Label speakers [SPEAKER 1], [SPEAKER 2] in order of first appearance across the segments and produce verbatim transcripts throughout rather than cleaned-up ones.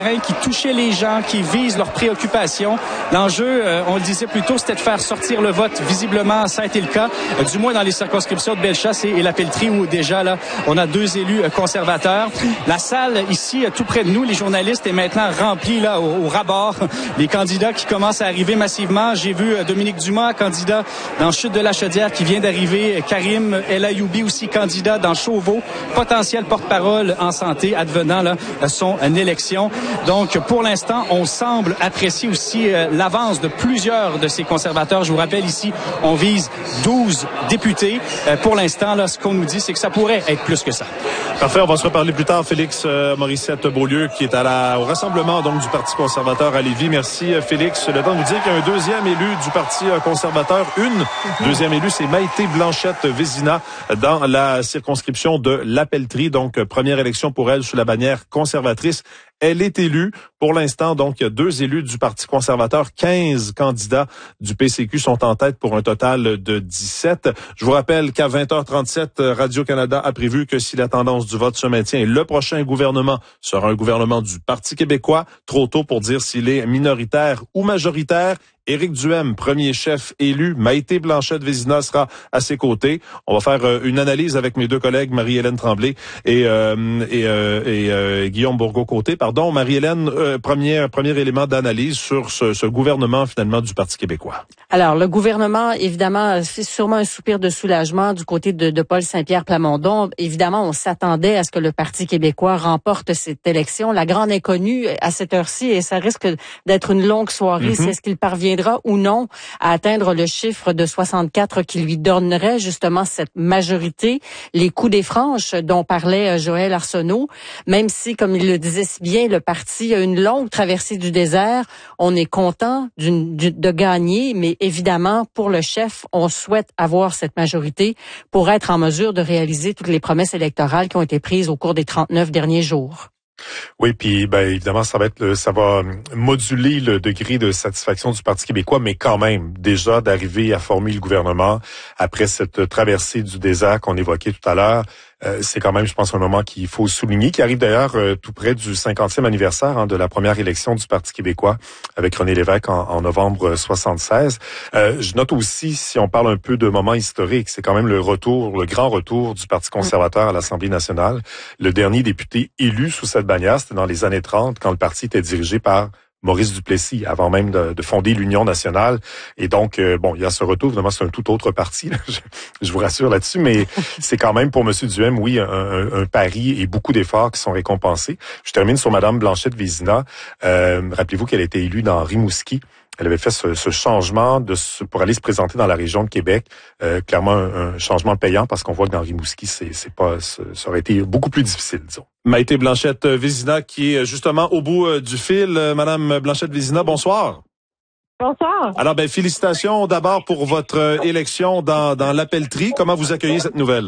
[SPEAKER 1] qui touchait les gens, qui visent leurs préoccupations. L'enjeu, euh, on le disait plus tôt, c'était de faire sortir le vote. Visiblement, ça a été le cas, euh, du moins dans les circonscriptions de Bellechasse et, et la Pelletrie, où déjà, là, on a deux élus euh, conservateurs. La salle, ici, euh, tout près de nous, les journalistes, est maintenant remplie là, au, au ras-bord. Les candidats qui commencent à arriver massivement. J'ai vu euh, Dominique Dumas, candidat dans Chute de la Chaudière, qui vient d'arriver. Karim El Ayoubi, aussi candidat dans Chauveau, potentiel porte-parole en santé, advenant là, son euh, élection. Donc, pour l'instant, on semble apprécier aussi euh, l'avance de plusieurs de ces conservateurs. Je vous rappelle ici, on vise douze députés. Euh, pour l'instant, là, ce qu'on nous dit, c'est que ça pourrait être plus que ça.
[SPEAKER 2] Parfait, on va se reparler plus tard. Félix euh, Morissette-Beaulieu, qui est à la, au rassemblement donc du Parti conservateur à Lévis. Merci, euh, Félix. Le temps de vous dire qu'il y a un deuxième élu du Parti euh, conservateur. Une mm-hmm. deuxième élu, c'est Maïté Blanchette-Vézina dans la circonscription de La Pelletrie. Donc, euh, première élection pour elle sous la bannière conservatrice. Elle est élue. Pour l'instant, donc, il y a deux élus du Parti conservateur. quinze candidats du P C Q sont en tête pour un total de dix-sept. Je vous rappelle qu'à vingt heures trente-sept, Radio-Canada a prévu que si la tendance du vote se maintient, le prochain gouvernement sera un gouvernement du Parti québécois. Trop tôt pour dire s'il est minoritaire ou majoritaire. Éric Duhem, premier chef élu. Maïté Blanchette-Vézina sera à ses côtés. On va faire euh, une analyse avec mes deux collègues, Marie-Hélène Tremblay et, euh, et, euh, et euh, Guillaume Bourgault-Côté. Pardon, Marie-Hélène, euh, premier, premier élément d'analyse sur ce, ce gouvernement, finalement, du Parti québécois.
[SPEAKER 3] Alors, le gouvernement, évidemment, c'est sûrement un soupir de soulagement du côté de, de Paul Saint-Pierre Plamondon. Évidemment, on s'attendait à ce que le Parti québécois remporte cette élection. La grande inconnue à cette heure-ci, et ça risque d'être une longue soirée, mm-hmm. c'est est-ce qu'il parviendra ou non à atteindre le chiffre de soixante-quatre qui lui donnerait justement cette majorité. Les coups des franches dont parlait Joël Arsenault, même si, comme il le disait si bien, le parti a une longue traversée du désert, on est content d'une, de gagner, mais évidemment, pour le chef, on souhaite avoir cette majorité pour être en mesure de réaliser toutes les promesses électorales qui ont été prises au cours des trente-neuf derniers jours.
[SPEAKER 4] Oui, puis ben évidemment, ça va être, ça va moduler le degré de satisfaction du Parti québécois, mais quand même, déjà d'arriver à former le gouvernement après cette traversée du désert qu'on évoquait tout à l'heure, euh, c'est quand même, je pense, un moment qu'il faut souligner, qui arrive d'ailleurs euh, tout près du cinquantième anniversaire hein, de la première élection du Parti québécois avec René Lévesque en, en novembre soixante-seize. Euh, je note aussi, si on parle un peu de moment historique, c'est quand même le retour, le grand retour du Parti conservateur à l'Assemblée nationale. Le dernier député élu sous cette bannière, c'était dans les années trente, quand le parti était dirigé par Maurice Duplessis, avant même de, de fonder l'Union nationale. Et donc, euh, bon, il y a ce retour, évidemment, c'est un tout autre parti, là, je, je vous rassure là-dessus, mais c'est quand même pour M. Duhem, oui, un, un, un pari et beaucoup d'efforts qui sont récompensés. Je termine sur Mme Blanchette-Vézina. Euh, rappelez-vous qu'elle a été élue dans Rimouski. Elle avait fait ce, ce changement de ce, pour aller se présenter dans la région de Québec. Euh, clairement, un, un changement payant parce qu'on voit que dans Rimouski, c'est, c'est pas, ça aurait été beaucoup plus difficile, disons.
[SPEAKER 2] Maïté Blanchette-Vézina qui est justement au bout du fil. Madame Blanchette-Vézina, bonsoir.
[SPEAKER 5] Bonsoir.
[SPEAKER 2] Alors, ben félicitations d'abord pour votre élection dans, dans La Pelletrie. Comment vous accueillez cette nouvelle?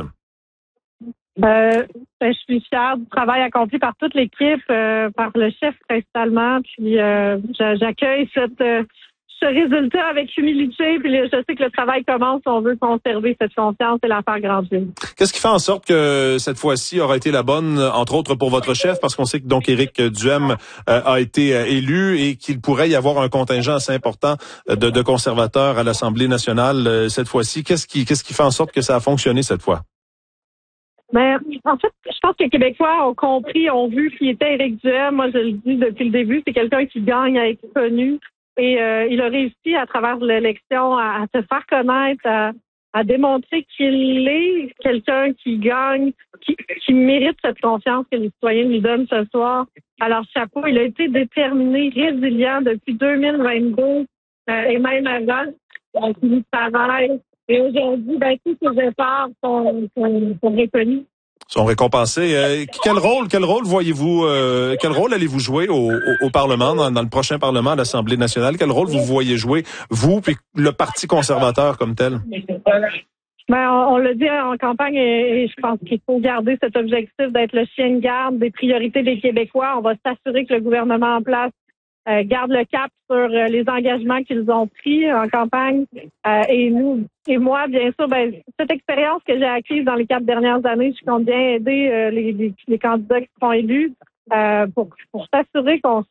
[SPEAKER 5] Euh, ben, je suis fière du travail accompli par toute l'équipe, euh, par le chef principalement. Puis euh, j'accueille cette, euh, ce résultat avec humilité. Puis je sais que le travail commence. On veut conserver cette confiance et la faire grandir.
[SPEAKER 2] Qu'est-ce qui fait en sorte que cette fois-ci aura été la bonne, entre autres pour votre chef, parce qu'on sait que donc Éric Duhem euh, a été euh, élu et qu'il pourrait y avoir un contingent assez important de, de conservateurs à l'Assemblée nationale euh, cette fois-ci. Qu'est-ce qui, qu'est-ce qui fait en sorte que ça a fonctionné cette fois?
[SPEAKER 5] Mais en fait, je pense que les Québécois ont compris, ont vu qui était Éric Duhem. Moi, je le dis depuis le début, c'est quelqu'un qui gagne à être connu. Et euh, il a réussi à travers l'élection à, à se faire connaître, à, à démontrer qu'il est quelqu'un qui gagne, qui, qui mérite cette confiance que les citoyens lui donnent ce soir. Alors, chapeau, il a été déterminé, résilient depuis deux mille vingt-deux euh, et même avant. Donc, il travaille. Et aujourd'hui, ben, tous ces efforts sont, sont, sont reconnus.
[SPEAKER 2] Sont récompensés. Euh, quel rôle, quel rôle voyez-vous, euh, quel rôle allez-vous jouer au, au, au Parlement, dans, dans le prochain Parlement, à l'Assemblée nationale? Quel rôle vous voyez jouer, vous, puis le Parti conservateur comme tel?
[SPEAKER 5] Ben, on, on l'a dit en campagne et, et je pense qu'il faut garder cet objectif d'être le chien de garde des priorités des Québécois. On va s'assurer que le gouvernement en place Euh, garde le cap sur euh, les engagements qu'ils ont pris en campagne. Euh, et nous, et moi, bien sûr, ben, cette expérience que j'ai acquise dans les quatre dernières années, je compte bien aider euh, les, les, les candidats qui seront élus euh, pour, pour s'assurer qu'on